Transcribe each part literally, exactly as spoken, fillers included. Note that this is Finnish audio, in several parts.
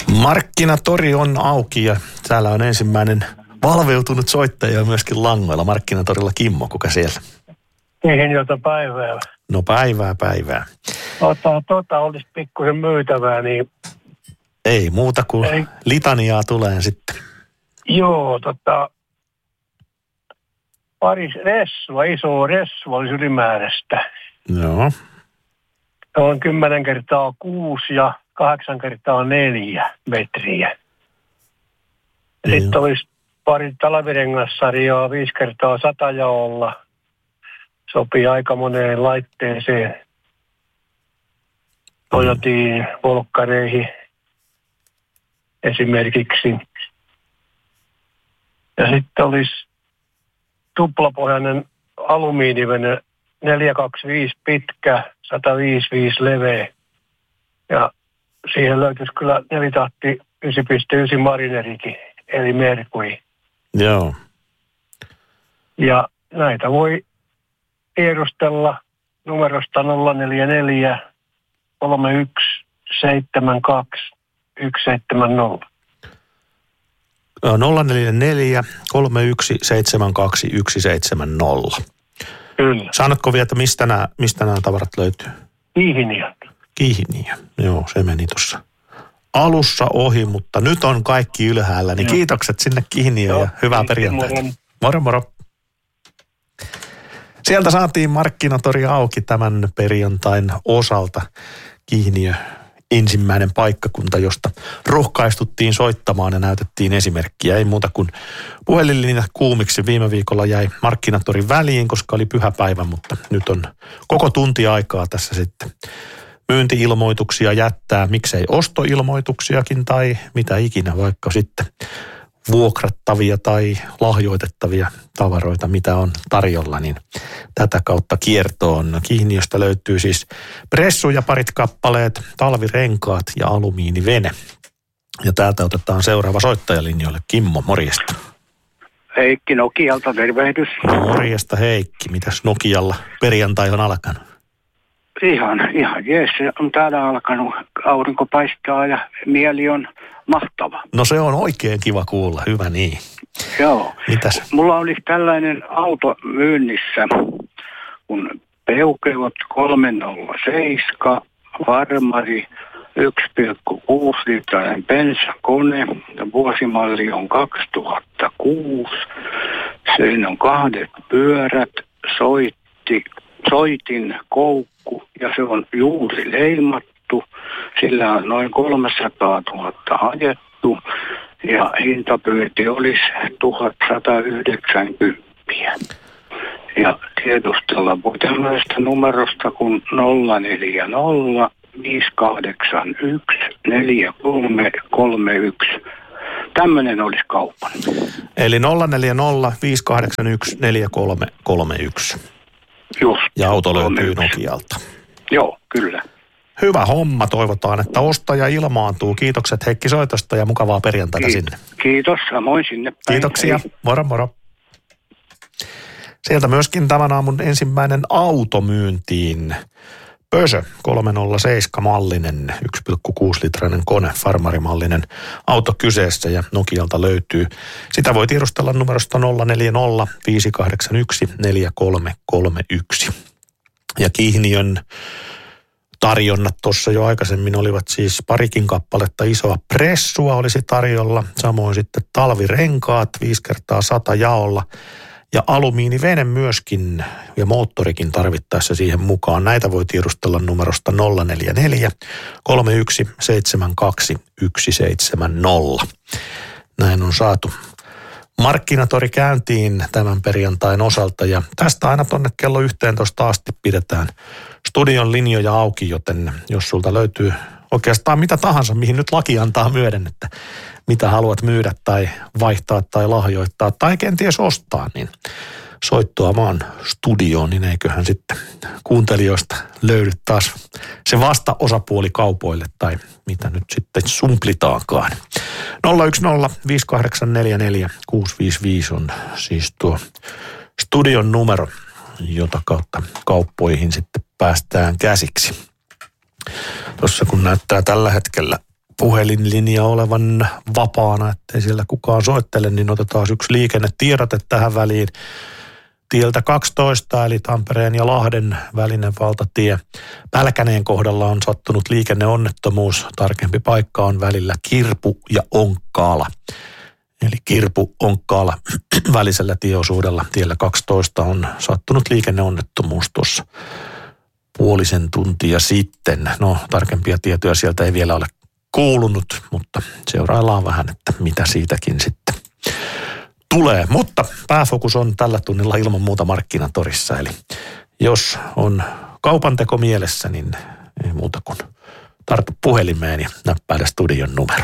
Markkinatori on auki ja täällä on ensimmäinen valveutunut soittaja myöskin langoilla. Markkinatorilla Kimmo, kuka siellä? Mihin jota päivää? No päivää, päivää. Ota, tota olisi pikkusen myytävää, niin... Ei muuta kuin ei. Litaniaa tulee sitten. Joo, tota... Pari ressua, iso ressu olisi ylimääräistä. Joo. On kymmenen kertaa kuusi ja kahdeksan kertaa neljä metriä. Sitten Joo. olisi pari talvirengassarjaa viisi kertaa sata jaolla. Sopii aika moneen laitteeseen. Toyotiin, volkkareihin esimerkiksi. Ja sitten olisi tuplapohjainen alumiinivene neljä kaksi viisi pitkä, sata viisikymmentäviisi leveä. Ja siihen löytyisi kyllä nelitahti yhdeksän pilkku yhdeksän marinerikin, eli Merkuri. Joo. Ja näitä voi tiedustella numerosta nolla neljä neljä kolme yksi seitsemän kaksi yksi seitsemän nolla. nolla neljä neljä kolme yksi seitsemän kaksi yksi seitsemän nolla. Kyllä. Saanatko vielä, että mistä nämä, mistä nämä tavarat löytyy? Kihniä. Kihniä. Joo, se meni tuossa alussa ohi, mutta nyt on kaikki ylhäällä. Niin kiitokset sinne Kihniöön ja hyvää perjantaita. Moro moro. Sieltä saatiin Markkinatori auki tämän perjantain osalta. Kihniö ensimmäinen paikkakunta, josta rohkaistuttiin soittamaan ja näytettiin esimerkkiä. Ei muuta kuin puhelinlinjat kuumiksi. Viime viikolla jäi Markkinatorin väliin, koska oli pyhäpäivä, mutta nyt on koko tunti aikaa tässä sitten myynti-ilmoituksia jättää. Miksei ostoilmoituksiakin tai mitä ikinä, vaikka sitten vuokrattavia tai lahjoitettavia tavaroita, mitä on tarjolla, niin tätä kautta kiertoon. Kihniöstä löytyy siis pressuja, parit kappaleet, talvirenkaat ja alumiinivene. Ja täältä otetaan seuraava soittajalinjoille. Kimmo, morjesta. Heikki Nokialta, tervehdys. Morjesta Heikki. Mitäs Nokialla perjantai on alkanut? Ihan, ihan jees. On täällä alkanut. Aurinko paistaa ja mieli on mahtava. No se on oikein kiva kuulla. Hyvä niin. Joo. Mitäs? Mulla olisi tällainen auto myynnissä, kun Peugeot kolme nolla seitsemän, Varmari, yksi pilkku kuusi litrainen bensakone, vuosimalli on kaksituhattakuusi. Siinä on kahdet pyörät, soitti, soitin, koukku ja se on juuri leimattu. Sillä on noin kolmesataatuhatta ajettu ja hintapyynti olisi tuhatsatayhdeksänkymmentä. Ja tiedustella voi tämmöistä numerosta kuin nolla neljä nolla viisi kahdeksan yksi neljä kolme kolme yksi. Tämmöinen olisi kauppa. Eli nolla neljä nolla viisi kahdeksan yksi neljä kolme kolme yksi. Just. Ja auto löytyy Nokialta. Joo, kyllä. Hyvä homma. Toivotaan, että ostaja ilmaantuu. Kiitokset Heikki soitosta ja mukavaa perjantaita Kiit- sinne. Kiitos, samoin sinne päin. Kiitoksia. Hei. Moro moro. Sieltä myöskin tämän aamun ensimmäinen auto myyntiin. Pösö kolme nolla seitsemän mallinen, yksi pilkku kuusi litrainen kone, farmarimallinen auto kyseessä ja Nokialta löytyy. Sitä voi tiedustella numerosta nolla neljä nolla viisi kahdeksan yksi neljä kolme kolme yksi. Ja Kihniön tarjonnat tuossa jo aikaisemmin olivat siis parikin kappaletta isoa pressua olisi tarjolla. Samoin sitten talvirenkaat viisi kertaa sata jaolla. Ja alumiinivene myöskin ja moottorikin tarvittaessa siihen mukaan. Näitä voi tiedustella numerosta nolla neljä neljä kolme yksi seitsemän kaksi yksi seitsemän nolla. Näin on saatu Markkinatori käyntiin tämän perjantain osalta ja tästä aina tuonne kello yhteentoista asti pidetään studion linjoja auki, joten jos sulta löytyy oikeastaan mitä tahansa, mihin nyt laki antaa myöden, että mitä haluat myydä tai vaihtaa tai lahjoittaa tai kenties ostaa, niin soittoa maan studioon, niin eiköhän sitten kuuntelijoista löydy taas se vastaosapuoli kaupoille tai mitä nyt sitten sumplitaankaan. nolla yksi nolla viisi kahdeksan neljä neljä kuusi viisi viisi on siis tuo studion numero, jota kautta kauppoihin sitten päästään käsiksi. Tuossa kun näyttää tällä hetkellä puhelinlinja olevan vapaana, ettei siellä kukaan soittele, niin otetaan yksi liikennetiedote tähän väliin. Tieltä kaksitoista eli Tampereen ja Lahden välinen valtatie. Pälkäneen kohdalla on sattunut liikenneonnettomuus. Tarkempi paikka on välillä Kirpu ja Onkkaala. Eli Kirpu Onkkaala välisellä tieosuudella tiellä kaksitoista on sattunut liikenneonnettomuus tuossa puolisen tuntia sitten. No, tarkempia tietoja sieltä ei vielä ole kuulunut, mutta seuraillaan vähän, että mitä siitäkin sitten tulee. Mutta pääfokus on tällä tunnilla ilman muuta Markkinatorissa. Eli jos on kaupanteko mielessä, niin ei muuta kuin tartu puhelimeen ja näppäile studion numero.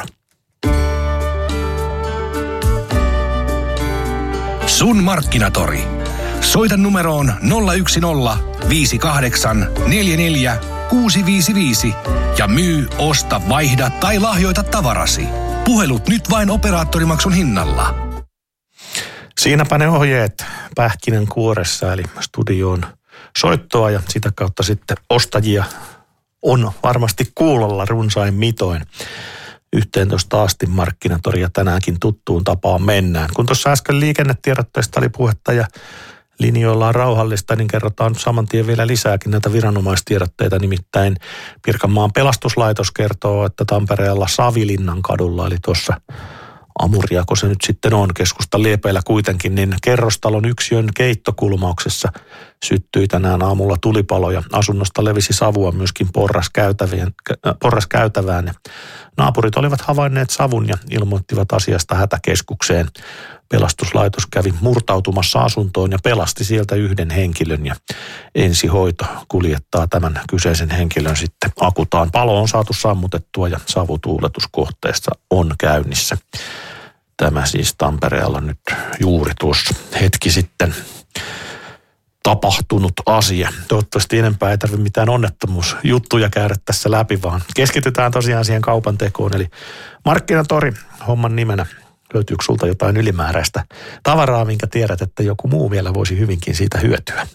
Sun Markkinatori. Soita numeroon nolla yksi nolla viisi kahdeksan neljä neljä kuusi viisi viisi ja myy, osta, vaihda tai lahjoita tavarasi. Puhelut nyt vain operaattorimaksun hinnalla. Siinäpä ne ohjeet pähkinän kuoressa, eli studioon soittoa ja sitä kautta sitten ostajia on varmasti kuulolla runsain mitoin. yhteentoista asti Markkinatoria tänäänkin tuttuun tapaan mennään. Kun tuossa äsken liikennetiedotteesta oli puhetta ja linjoilla on rauhallista, niin kerrotaan saman tien vielä lisääkin näitä viranomaistiedotteita. Nimittäin Pirkanmaan pelastuslaitos kertoo, että Tampereella Savilinnan kadulla, eli tuossa Amuriako se nyt sitten on, keskustan liepeillä kuitenkin, niin kerrostalon yksiön keittokulmauksessa syttyi tänään aamulla tulipalo ja asunnosta levisi savua myöskin porraskäytävään. porraskäytävään. Naapurit olivat havainneet savun ja ilmoittivat asiasta hätäkeskukseen. Pelastuslaitos kävi murtautumassa asuntoon ja pelasti sieltä yhden henkilön ja ensihoito kuljettaa tämän kyseisen henkilön sitten akutaan. Palo on saatu sammutettua ja savutuuletuskohteessa on käynnissä. Tämä siis Tampereella nyt juuri tuossa hetki sitten tapahtunut asia. Toivottavasti enempää ei tarvitse mitään onnettomuusjuttuja käydä tässä läpi, vaan keskitytään tosiaan siihen kaupan tekoon. Eli Markkinatori homman nimenä. Löytyykö sulta jotain ylimääräistä tavaraa, minkä tiedät, että joku muu vielä voisi hyvinkin siitä hyötyä?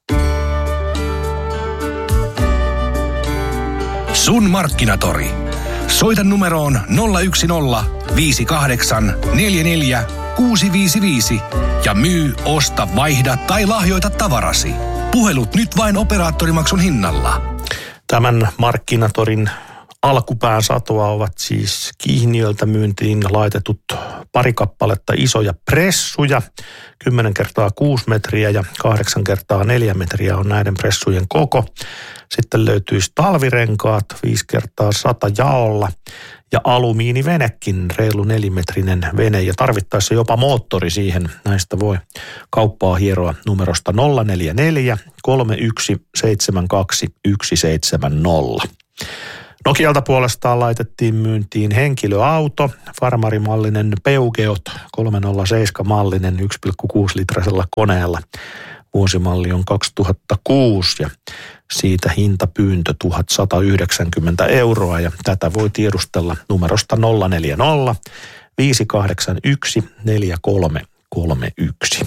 Sun Markkinatori. Soita numeroon nolla yksi nolla viisi kahdeksan neljä neljä kuusi viisi viisi ja myy, osta, vaihda tai lahjoita tavarasi. Puhelut nyt vain operaattorimaksun hinnalla. Tämän Markkinatorin alkupään satoa ovat siis Kihniöltä myyntiin laitetut pari kappaletta isoja pressuja. kymmenen kertaa kuusi metriä ja kahdeksan kertaa neljä metriä on näiden pressujen koko. Sitten löytyisi talvirenkaat viisi kertaa sata jaolla ja alumiinivenekin, reilu nelimetrinen vene ja tarvittaessa jopa moottori siihen. Näistä voi kauppaa hieroa numerosta nolla neljä neljä kolme yksi seitsemän kaksi yksi seitsemän nolla. Nokialta puolestaan laitettiin myyntiin henkilöauto, farmarimallinen Peugeot kolmesataaseitsemän-mallinen yksi pilkku kuusi litrasella koneella. Vuosimalli on kaksituhattakuusi ja siitä hintapyyntö tuhatsata yhdeksänkymmentä euroa ja tätä voi tiedustella numerosta nolla neljä nolla viisi kahdeksan yksi neljä kolme kolme yksi.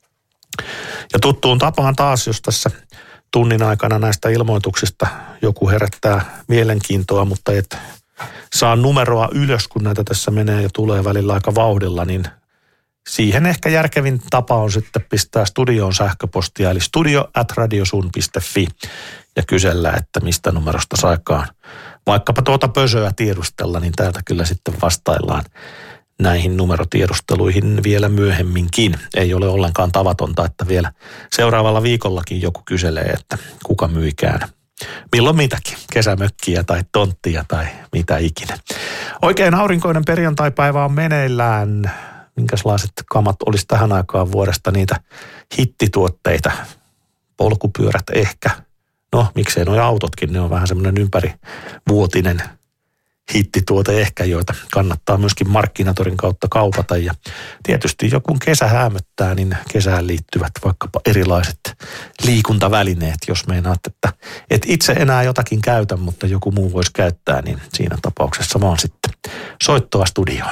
Ja tuttuun tapaan taas, jos tässä tunnin aikana näistä ilmoituksista joku herättää mielenkiintoa, mutta et saa numeroa ylös, kun näitä tässä menee ja tulee välillä aika vauhdilla, niin siihen ehkä järkevin tapa on sitten pistää studioon sähköpostia, eli studio at radiosun piste fi ja kysellä, että mistä numerosta saikaan vaikkapa tuota pösöä tiedustella, niin täältä kyllä sitten vastaillaan näihin numerotiedusteluihin vielä myöhemminkin. Ei ole ollenkaan tavatonta, että vielä seuraavalla viikollakin joku kyselee, että kuka myikään milloin mitäkin, kesämökkiä tai tonttia tai mitä ikinä. Oikein aurinkoinen perjantaipäivä on meneillään. Minkälaiset kamat olisi tähän aikaan vuodesta niitä hittituotteita? Polkupyörät ehkä. No, miksei nuo autotkin, ne on vähän semmoinen ympärivuotinen hittituote ehkä, joita kannattaa myöskin Markkinatorin kautta kaupata. Ja tietysti joku kesä häämöttää, niin kesään liittyvät vaikkapa erilaiset liikuntavälineet, jos meinaat, että et itse enää jotakin käytä, mutta joku muu voisi käyttää, niin siinä tapauksessa vaan sitten soittoa studioon.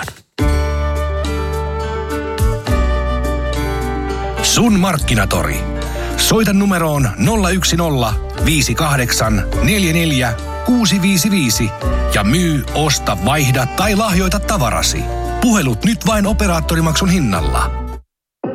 Sun Markkinatori. Soita numeroon nolla yksi nolla viisi kahdeksan neljä neljä kuusi viisi viisi ja myy, osta, vaihda tai lahjoita tavarasi. Puhelut nyt vain operaattorimaksun hinnalla.